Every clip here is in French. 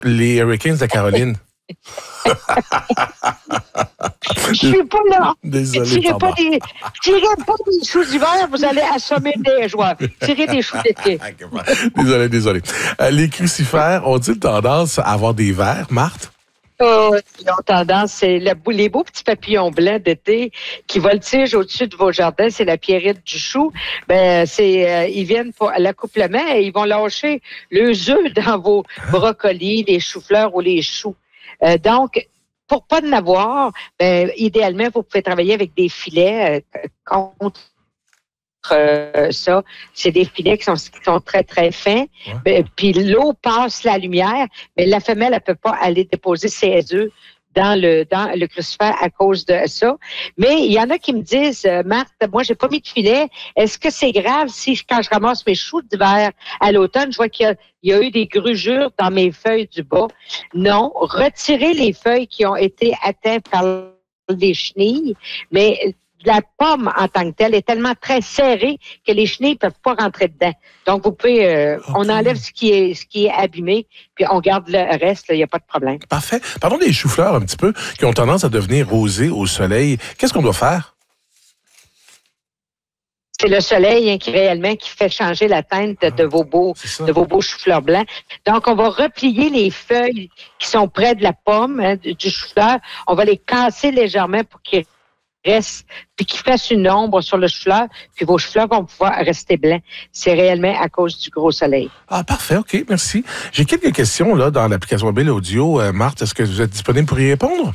Les Hurricanes de Caroline. Je suis pas là. Désolé, Tirez pas des choux d'hiver, vous allez assommer des joueurs. Tirez des choux d'été. Désolé. Les crucifères ont-ils tendance à avoir des vers, Marthe? Ils ont tendance, c'est les beaux petits papillons blancs d'été qui voltigent au-dessus de vos jardins, c'est la pierrite du chou. Ils viennent pour l'accouplement et ils vont lâcher les œufs dans vos brocolis, les choux-fleurs ou les choux. Donc, pour pas en avoir, idéalement, vous pouvez travailler avec des filets contre ça. C'est des filets qui sont très, très fins. Ouais. Puis l'eau passe la lumière, mais la femelle, elle peut pas aller déposer ses œufs dans le crucifère à cause de ça. Mais il y en a qui me disent, Marthe, moi, j'ai pas mis de filet. Est-ce que c'est grave si, quand je ramasse mes choux d'hiver à l'automne, je vois qu'il y a eu des grugures dans mes feuilles du bas? Non. Retirez les feuilles qui ont été atteintes par les chenilles, mais la pomme en tant que telle est tellement très serrée que les chenilles peuvent pas rentrer dedans. Donc, vous pouvez, on enlève ce qui est abîmé, puis on garde le reste, il n'y a pas de problème. Parfait. Parlons des choux-fleurs un petit peu, qui ont tendance à devenir rosés au soleil. Qu'est-ce qu'on doit faire? C'est le soleil qui fait changer la teinte de vos beaux choux-fleurs blancs. Donc, on va replier les feuilles qui sont près de la pomme, du chou-fleur. On va les casser légèrement pour qu'ils reste, puis qu'il fasse une ombre sur le chou-fleur, puis vos chou-fleurs vont pouvoir rester blancs. C'est réellement à cause du gros soleil. Ah, parfait, OK, merci. J'ai quelques questions là dans l'application mobile audio. Marthe, est-ce que vous êtes disponible pour y répondre?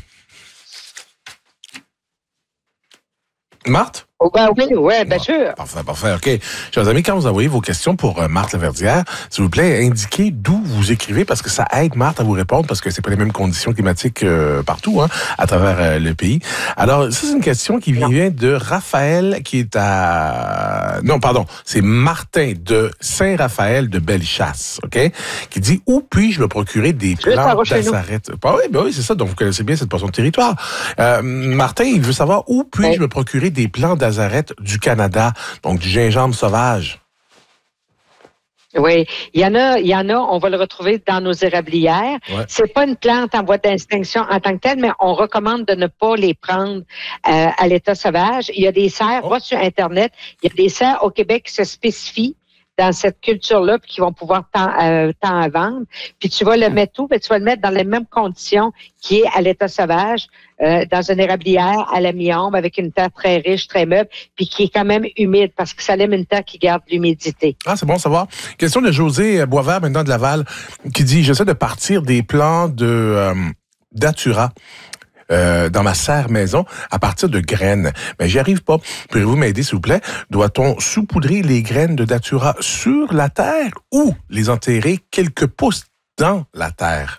Marthe? Oh, oui, bien sûr. Parfait, OK. Chers amis, quand vous envoyez vos questions pour Marthe Laverdière, s'il vous plaît, indiquez d'où vous écrivez, parce que ça aide Marthe à vous répondre, parce que c'est pas les mêmes conditions climatiques partout, à travers le pays. Alors, ça, c'est une question qui vient de Raphaël, qui est c'est Martin de Saint-Raphaël de Bellechasse, OK? Qui dit, où puis-je me procurer des plants d'azareth? Oui, c'est ça, donc vous connaissez bien cette portion de territoire. Martin, il veut savoir où puis-je me procurer des plants d'azareth du Canada, donc du gingembre sauvage. Oui, il y en a, on va le retrouver dans nos érablières. Ouais. C'est pas une plante en voie d'extinction en tant que telle, mais on recommande de ne pas les prendre à l'état sauvage. Il y a des serres, va sur Internet, il y a des serres au Québec qui se spécifient dans cette culture-là, puis qui vont pouvoir t'en vendre. Puis tu vas le mettre où? Ben, tu vas le mettre dans les mêmes conditions qui est à l'état sauvage, dans une érablière à la mi-ombre, avec une terre très riche, très meuble, puis qui est quand même humide, parce que ça aime une terre qui garde l'humidité. Ah, c'est bon à savoir. Question de José Boisvert, maintenant de Laval, qui dit, j'essaie de partir des plants de datura. Dans ma serre maison à partir de graines. Mais j'y arrive pas. Pouvez-vous m'aider, s'il vous plaît? Doit-on saupoudrer les graines de datura sur la terre ou les enterrer quelques pouces dans la terre?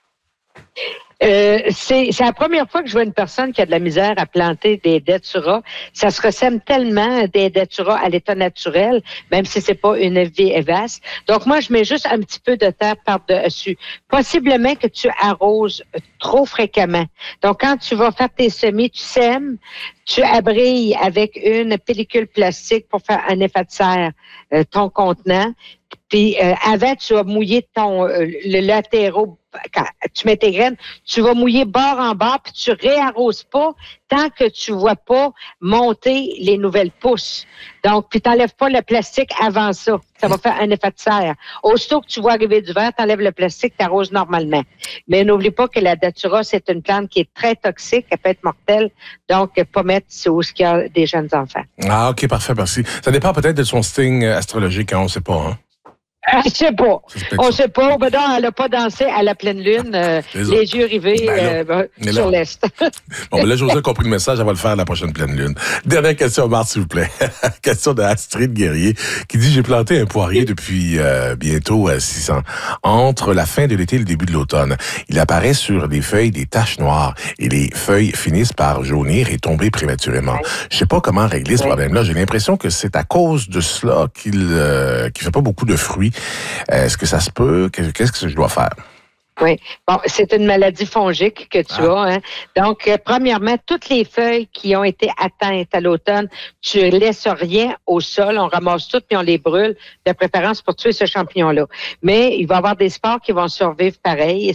C'est la première fois que je vois une personne qui a de la misère à planter des datura. Ça se ressème tellement des datura à l'état naturel, même si c'est pas une vie vaste. Donc moi, je mets juste un petit peu de terre par-dessus. Possiblement que tu arroses trop fréquemment. Donc quand tu vas faire tes semis, tu sèmes, tu abrilles avec une pellicule plastique pour faire un effet de serre ton contenant. Puis avant, tu vas mouiller le latéraux. Quand tu mets tes graines, tu vas mouiller bord en bord, puis tu réarroses pas tant que tu vois pas monter les nouvelles pousses. Donc, puis t'enlèves pas le plastique avant ça. Ça va faire un effet de serre. Aussitôt que tu vois arriver du vent, t'enlèves le plastique, t'arroses normalement. Mais n'oublie pas que la datura, c'est une plante qui est très toxique, elle peut être mortelle. Donc, pas mettre où il y a des jeunes enfants. Ah, OK, parfait, merci. Ça dépend peut-être de son signe astrologique, on sait pas, hein? Je sais pas. On sait pas. Ben non, elle n'a pas dansé à la pleine lune, les yeux rivés sur l'Est. Bon, là, José a compris le message, elle va le faire à la prochaine pleine lune. Dernière question, Marthe, s'il vous plaît. Question de Astrid Guerrier, qui dit, j'ai planté un poirier depuis bientôt 6 ans. Entre la fin de l'été et le début de l'automne, il apparaît sur les feuilles des taches noires et les feuilles finissent par jaunir et tomber prématurément. Je sais pas comment régler ce problème-là. J'ai l'impression que c'est à cause de cela qu'il fait pas beaucoup de fruits. Est-ce que ça se peut? Qu'est-ce que je dois faire? Oui. Bon, c'est une maladie fongique que tu as. Hein? Donc, premièrement, toutes les feuilles qui ont été atteintes à l'automne, tu laisses rien au sol, on ramasse toutes puis on les brûle, de préférence pour tuer ce champignon-là. Mais il va y avoir des spores qui vont survivre pareil.